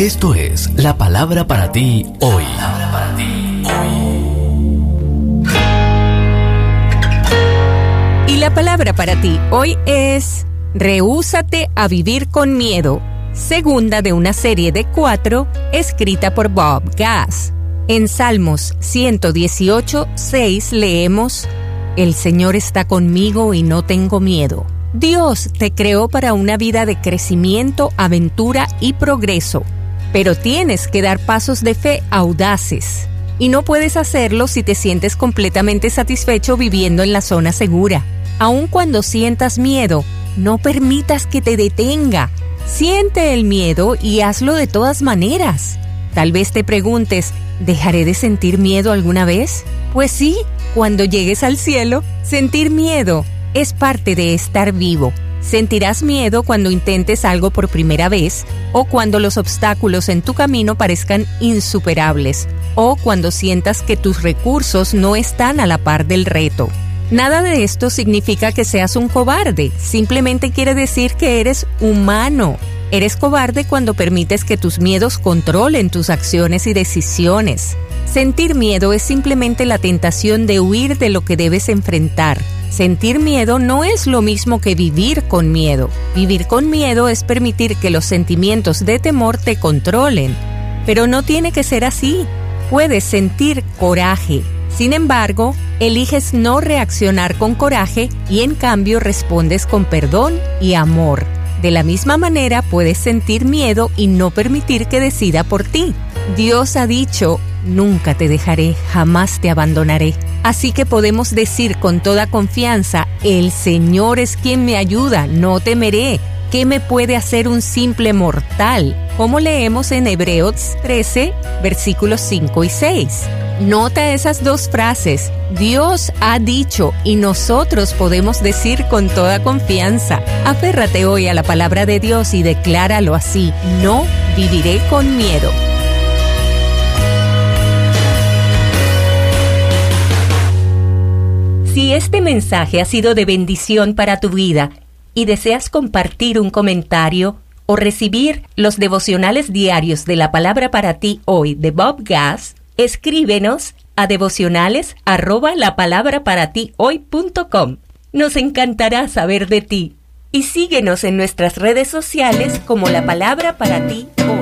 Esto es la palabra para ti hoy. Y la palabra para ti hoy es: rehúsate a vivir con miedo. Segunda de una serie de 4, escrita por Bob Gass. En Salmos 118:6 leemos: El Señor está conmigo y no tengo miedo. Dios te creó para una vida de crecimiento, aventura y progreso, pero tienes que dar pasos de fe audaces. Y no puedes hacerlo si te sientes completamente satisfecho viviendo en la zona segura. Aun cuando sientas miedo, no permitas que te detenga. Siente el miedo y hazlo de todas maneras. Tal vez te preguntes: ¿dejaré de sentir miedo alguna vez? Pues sí, cuando llegues al cielo, sentir miedo es parte de estar vivo. Sentirás miedo cuando intentes algo por primera vez, o cuando los obstáculos en tu camino parezcan insuperables, o cuando sientas que tus recursos no están a la par del reto. Nada de esto significa que seas un cobarde, simplemente quiere decir que eres humano. Eres cobarde cuando permites que tus miedos controlen tus acciones y decisiones. Sentir miedo es simplemente la tentación de huir de lo que debes enfrentar. Sentir miedo no es lo mismo que vivir con miedo. Vivir con miedo es permitir que los sentimientos de temor te controlen. Pero no tiene que ser así. Puedes sentir coraje. Sin embargo, eliges no reaccionar con coraje y en cambio respondes con perdón y amor. De la misma manera, puedes sentir miedo y no permitir que decida por ti. Dios ha dicho: nunca te dejaré, jamás te abandonaré. Así que podemos decir con toda confianza: el Señor es quien me ayuda, no temeré. ¿Qué me puede hacer un simple mortal? Como leemos en Hebreos 13, versículos 5 y 6. Nota esas dos frases: Dios ha dicho, y nosotros podemos decir con toda confianza. Aférrate hoy a la palabra de Dios y decláralo así: no viviré con miedo. Si este mensaje ha sido de bendición para tu vida y deseas compartir un comentario o recibir los devocionales diarios de la palabra para ti hoy de Bob Gass, escríbenos a devocionales@lapalabraparatihoy.com. Nos encantará saber de ti y síguenos en nuestras redes sociales como La Palabra para Ti Hoy.